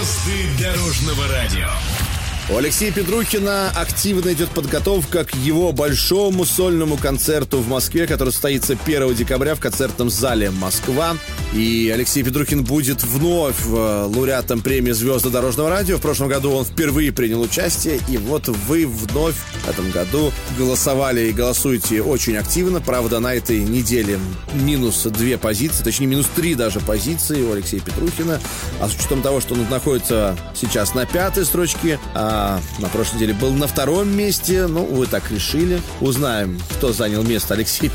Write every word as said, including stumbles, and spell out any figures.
Звезды дорожного радио. У Алексея Петрухина активно идет подготовка к его большому сольному концерту в Москве, который состоится первого декабря в концертном зале «Москва». И Алексей Петрухин будет вновь лауреатом премии «Звезды дорожного радио». В прошлом году он впервые принял участие, и вот вы вновь в этом году голосовали и голосуете очень активно. Правда, на этой неделе минус две позиции, точнее минус три даже позиции у Алексея Петрухина. А с учетом того, что он находится сейчас на пятой строчке, а на прошлой неделе был на втором месте, ну, вы так решили. Узнаем, кто занял место Алексея